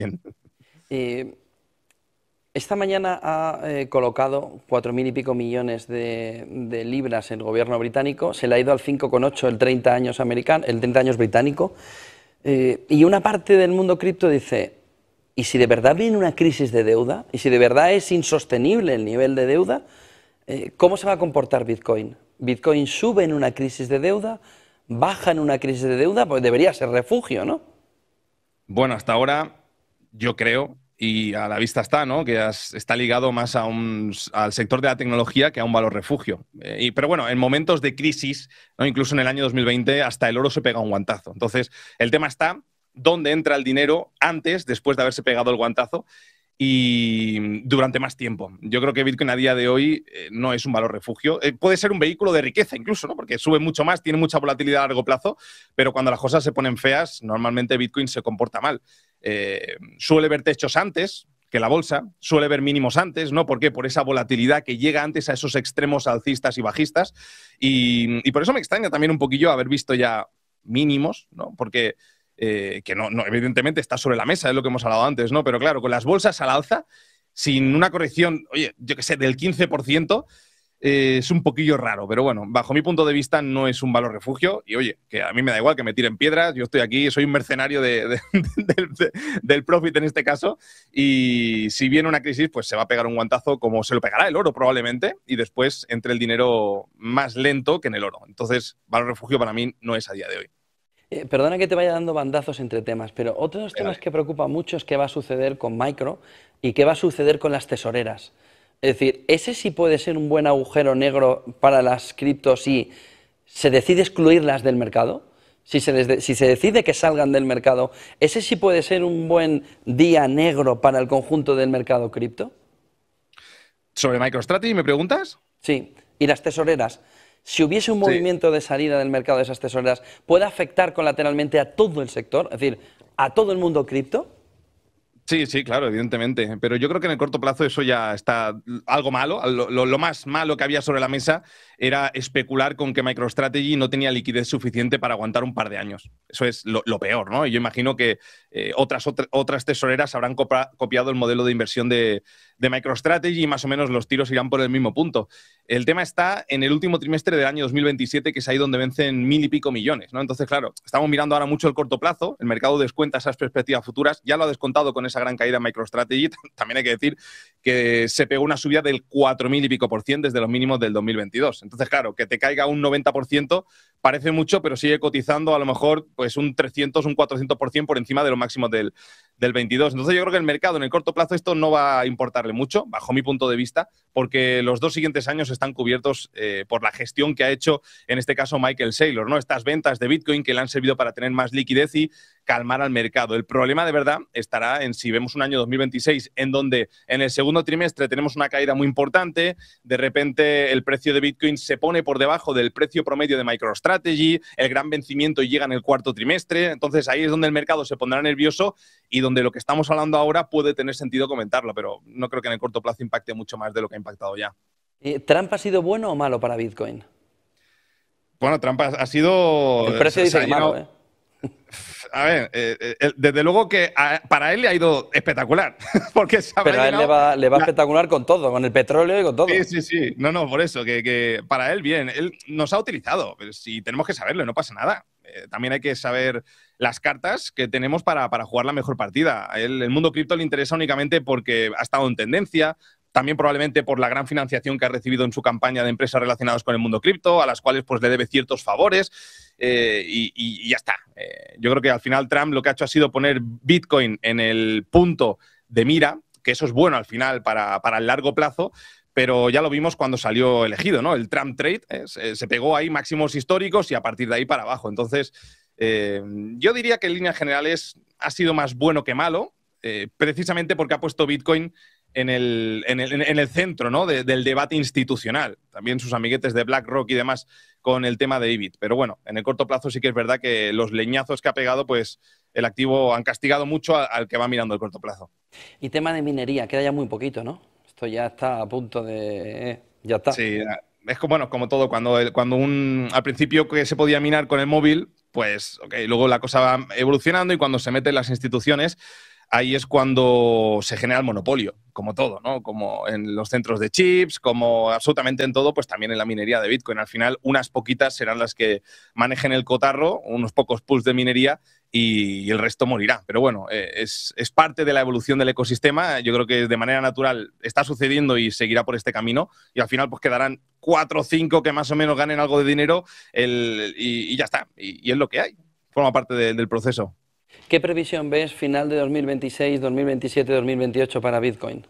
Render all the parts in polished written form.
Eh, Esta mañana ha colocado 4.000 y pico millones de libras el gobierno británico, se le ha ido al 5,8 el 30 años americano, el 30 años británico, y una parte del mundo cripto dice, ¿y si de verdad viene una crisis de deuda? ¿Y si de verdad es insostenible el nivel de deuda? ¿Cómo se va a comportar Bitcoin? ¿Bitcoin sube en una crisis de deuda? ¿Baja en una crisis de deuda? Pues debería ser refugio, ¿no? Bueno, hasta ahora yo creo, y a la vista está, ¿no? Que está ligado más al sector de la tecnología que a un valor refugio. Pero bueno, en momentos de crisis, ¿no? Incluso en el año 2020, hasta el oro se pega un guantazo. Entonces, el tema está dónde entra el dinero antes, después de haberse pegado el guantazo y durante más tiempo. Yo creo que Bitcoin a día de hoy no es un valor refugio. Puede ser un vehículo de riqueza incluso, ¿no? Porque sube mucho más, tiene mucha volatilidad a largo plazo, pero cuando las cosas se ponen feas, normalmente Bitcoin se comporta mal. Suele ver techos antes que la bolsa, suele ver mínimos antes, ¿no? ¿Por qué? Por esa volatilidad que llega antes a esos extremos alcistas y bajistas. Y por eso me extraña también un poquillo haber visto ya mínimos, ¿no? Porque que no, evidentemente está sobre la mesa, es lo que hemos hablado antes, ¿no? Pero claro, con las bolsas al alza, sin una corrección, oye, yo qué sé, del 15%, es un poquillo raro, pero bueno, bajo mi punto de vista no es un valor refugio y oye, que a mí me da igual que me tiren piedras, yo estoy aquí, soy un mercenario del profit en este caso y si viene una crisis pues se va a pegar un guantazo como se lo pegará el oro probablemente y después entre el dinero más lento que en el oro. Entonces, valor refugio para mí no es a día de hoy. Perdona que te vaya dando bandazos entre temas, pero otro de los temas que preocupa mucho es qué va a suceder con Micro y qué va a suceder con las tesoreras. Es decir, ese sí puede ser un buen agujero negro para las criptos si se decide excluirlas del mercado, si se decide que salgan del mercado, ese sí puede ser un buen día negro para el conjunto del mercado cripto. ¿Sobre MicroStrategy me preguntas? Sí, y las tesoreras. Si hubiese un Sí. movimiento de salida del mercado de esas tesoreras, ¿puede afectar colateralmente a todo el sector? Es decir, a todo el mundo cripto. Sí, sí, claro, evidentemente. Pero yo creo que en el corto plazo eso ya está algo malo. Lo más malo que había sobre la mesa era especular con que MicroStrategy no tenía liquidez suficiente para aguantar un par de años. Eso es lo peor, ¿no? Y yo imagino que otras tesoreras habrán copiado el modelo de inversión de MicroStrategy y más o menos los tiros irán por el mismo punto. El tema está en el último trimestre del año 2027, que es ahí donde vencen 1.000 y pico millones, ¿no? Entonces, claro, estamos mirando ahora mucho el corto plazo, el mercado descuenta esas perspectivas futuras, ya lo ha descontado con esa gran caída en MicroStrategy, también hay que decir que se pegó una subida del 4.000 y pico% desde los mínimos del 2022. Entonces, claro, que te caiga un 90% parece mucho, pero sigue cotizando a lo mejor pues un 300, un 400% por encima de los máximos del 22. Entonces yo creo que el mercado en el corto plazo esto no va a importarle mucho, bajo mi punto de vista, porque los 2 siguientes años están cubiertos por la gestión que ha hecho, en este caso, Michael Saylor, ¿no? Estas ventas de Bitcoin que le han servido para tener más liquidez y calmar al mercado. El problema de verdad estará en si vemos un año 2026 en donde en el segundo trimestre tenemos una caída muy importante, de repente el precio de Bitcoin se pone por debajo del precio promedio de MicroStrategy, el gran vencimiento llega en el cuarto trimestre, entonces ahí es donde el mercado se pondrá nervioso y donde lo que estamos hablando ahora puede tener sentido comentarlo, pero no creo que en el corto plazo impacte mucho más de lo que ha impactado ya. ¿Trump ha sido bueno o malo para Bitcoin? Bueno, Trump ha sido. El precio Se dice ha que malo, llenado. ¿eh? A ver, desde luego que para él le ha ido espectacular, porque se habrá Pero a él llenado. le va espectacular con todo, con el petróleo y con Sí, todo. sí, sí. No, no, por eso, que para él bien. Él nos ha utilizado, pero sí tenemos que saberlo, no pasa nada. También hay que saber las cartas que tenemos para jugar la mejor partida. A él, el mundo cripto le interesa únicamente porque ha estado en tendencia, también probablemente por la gran financiación que ha recibido en su campaña de empresas relacionadas con el mundo cripto, a las cuales pues le debe ciertos favores y ya está. Yo creo que al final Trump lo que ha hecho ha sido poner Bitcoin en el punto de mira, que eso es bueno al final para el largo plazo, pero ya lo vimos cuando salió elegido, ¿no? El Trump Trade se pegó ahí máximos históricos y a partir de ahí para abajo. Entonces, yo diría que en líneas generales ha sido más bueno que malo, precisamente porque ha puesto Bitcoin en el centro, ¿no? del debate institucional. También sus amiguetes de BlackRock y demás con el tema de IBIT. Pero bueno, en el corto plazo sí que es verdad que los leñazos que ha pegado, pues el activo han castigado mucho al que va mirando el corto plazo. Y tema de minería, queda ya muy poquito, ¿no? Esto ya está a punto de... ya está. Sí, es como, bueno, como todo, cuando al principio que se podía minar con el móvil, pues ok, luego la cosa va evolucionando y cuando se meten las instituciones, ahí es cuando se genera el monopolio, como todo, ¿no? Como en los centros de chips, como absolutamente en todo, pues también en la minería de Bitcoin. Al final, unas poquitas serán las que manejen el cotarro, unos pocos pools de minería, y el resto morirá. Pero bueno, es parte de la evolución del ecosistema. Yo creo que de manera natural está sucediendo y seguirá por este camino. Y al final, pues quedarán 4 o 5 que más o menos ganen algo de dinero y ya está. Y es lo que hay. Forma parte del proceso. ¿Qué previsión ves final de 2026, 2027, 2028 para Bitcoin?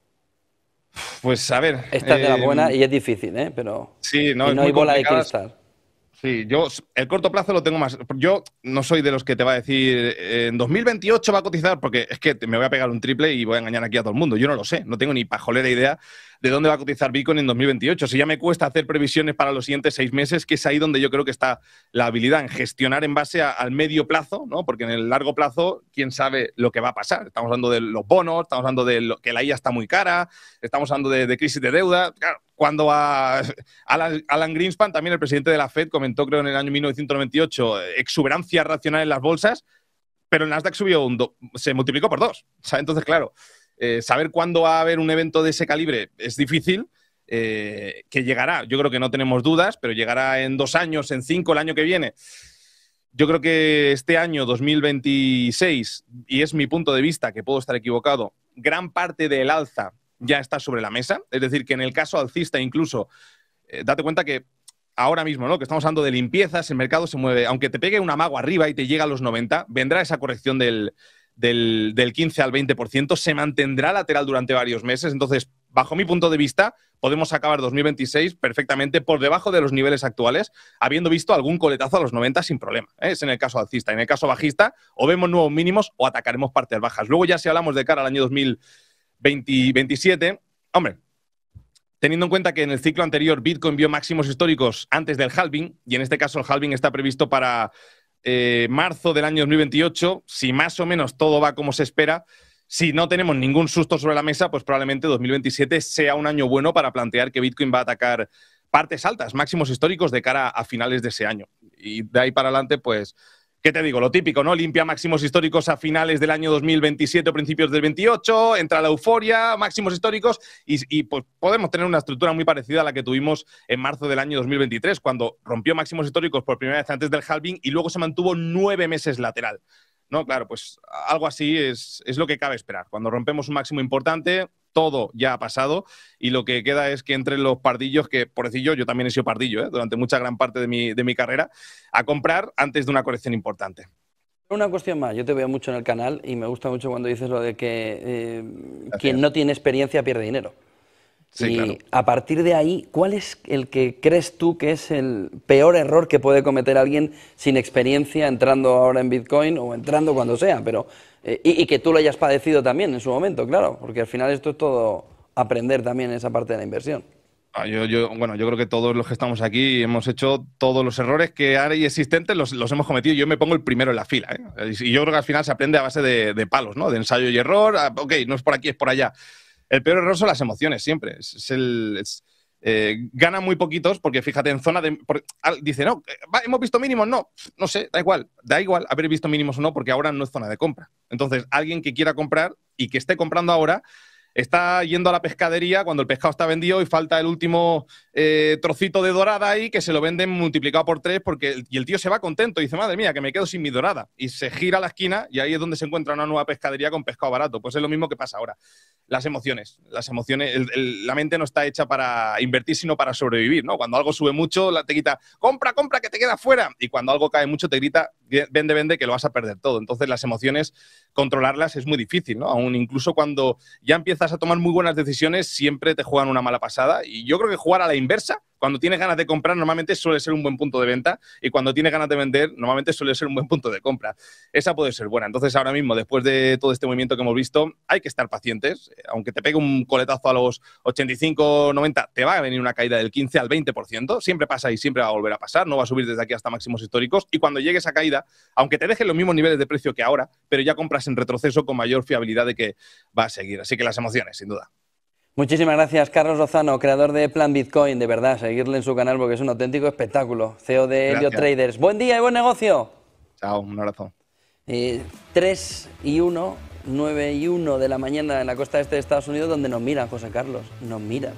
Pues a ver. Esta es de la buena y es difícil, ¿eh? Pero sí, no, y es no muy hay bola de complicada. cristal. Sí, yo el corto plazo lo tengo más. Yo no soy de los que te va a decir en 2028 va a cotizar, porque es que me voy a pegar un triple y voy a engañar aquí a todo el mundo. Yo no lo sé, no tengo ni pajolera idea de dónde va a cotizar Bitcoin en 2028. Si ya me cuesta hacer previsiones para los siguientes 6 meses, que es ahí donde yo creo que está la habilidad en gestionar en base al medio plazo, ¿no? Porque en el largo plazo, quién sabe lo que va a pasar. Estamos hablando de los bonos, estamos hablando de que la IA está muy cara, estamos hablando de crisis de deuda. Claro, cuando Alan Greenspan, también el presidente de la Fed, comentó, creo, en el año 1998, exuberancia racional en las bolsas, pero el Nasdaq se multiplicó por 2. O sea, entonces, claro, saber cuándo va a haber un evento de ese calibre es difícil, que llegará. Yo creo que no tenemos dudas, pero llegará en 2 años, en 5, el año que viene. Yo creo que este año 2026, y es mi punto de vista, que puedo estar equivocado, gran parte del alza ya está sobre la mesa. Es decir, que en el caso alcista incluso, date cuenta que ahora mismo, ¿no? Que estamos hablando de limpiezas, el mercado se mueve. Aunque te pegue un amago arriba y te llega a los 90, vendrá esa corrección del 15 al 20%, se mantendrá lateral durante varios meses. Entonces, bajo mi punto de vista, podemos acabar 2026 perfectamente por debajo de los niveles actuales, habiendo visto algún coletazo a los 90 sin problema. Es en el caso alcista. En el caso bajista, o vemos nuevos mínimos o atacaremos partes bajas. Luego ya si hablamos de cara al año 2027, hombre, teniendo en cuenta que en el ciclo anterior Bitcoin vio máximos históricos antes del halving, y en este caso el halving está previsto para marzo del año 2028, si más o menos todo va como se espera, si no tenemos ningún susto sobre la mesa, pues probablemente 2027 sea un año bueno para plantear que Bitcoin va a atacar partes altas, máximos históricos de cara a finales de ese año. Y de ahí para adelante, pues, ¿qué te digo? Lo típico, ¿no? Limpia máximos históricos a finales del año 2027 o principios del 28, entra la euforia, máximos históricos y pues podemos tener una estructura muy parecida a la que tuvimos en marzo del año 2023, cuando rompió máximos históricos por primera vez antes del halving y luego se mantuvo 9 meses lateral. No, claro, pues algo así es lo que cabe esperar. Cuando rompemos un máximo importante, todo ya ha pasado y lo que queda es que entre los pardillos, que por decir yo también he sido pardillo durante mucha gran parte de mi carrera, a comprar antes de una corrección importante. Una cuestión más, yo te veo mucho en el canal y me gusta mucho cuando dices lo de que quien no tiene experiencia pierde dinero. Sí, y claro. A partir de ahí, ¿cuál es el que crees tú que es el peor error que puede cometer alguien sin experiencia entrando ahora en Bitcoin o entrando cuando sea? Pero y que tú lo hayas padecido también en su momento, claro, porque al final esto es todo aprender también esa parte de la inversión. Bueno, yo creo que todos los que estamos aquí hemos hecho todos los errores que hay existentes, los hemos cometido. Yo me pongo el primero en la fila, ¿eh? Y yo creo que al final se aprende a base de palos, ¿no? De ensayo y error. Ok, no es por aquí, es por allá. El peor error son las emociones, siempre. Ganan muy poquitos porque, fíjate, en zona de... dice, no, ¿hemos visto mínimos? No sé, da igual haber visto mínimos o no, porque ahora no es zona de compra. Entonces, alguien que quiera comprar y que esté comprando ahora está yendo a la pescadería cuando el pescado está vendido y falta el último trocito de dorada ahí que se lo venden multiplicado por 3 y el tío se va contento y dice, madre mía, que me quedo sin mi dorada. Y se gira a la esquina y ahí es donde se encuentra una nueva pescadería con pescado barato. Pues es lo mismo que pasa ahora. Las emociones, la mente no está hecha para invertir, sino para sobrevivir, ¿no? Cuando algo sube mucho, te grita, compra, que te queda fuera. Y cuando algo cae mucho, te grita, vende, que lo vas a perder todo. Entonces, las emociones, controlarlas es muy difícil, ¿no? Aún incluso cuando ya empiezas a tomar muy buenas decisiones, siempre te juegan una mala pasada. Y yo creo que jugar a la inversa, cuando tienes ganas de comprar, normalmente suele ser un buen punto de venta, y cuando tienes ganas de vender, normalmente suele ser un buen punto de compra. Esa puede ser buena. Entonces, ahora mismo, después de todo este movimiento que hemos visto, hay que estar pacientes. Aunque te pegue un coletazo a los 85, 90, te va a venir una caída del 15 al 20%. Siempre pasa y siempre va a volver a pasar. No va a subir desde aquí hasta máximos históricos. Y cuando llegue esa caída, aunque te deje los mismos niveles de precio que ahora, pero ya compras en retroceso con mayor fiabilidad de que va a seguir. Así que las emociones, sin duda. Muchísimas gracias, Carlos Lozano, creador de Plan Bitcoin. De verdad, seguirle en su canal porque es un auténtico espectáculo. CEO de Helio Traders. Buen día y buen negocio. Chao, un abrazo. 3 y 1 9:01 de la mañana en la costa este de Estados Unidos, donde nos miran, José Carlos, nos miran.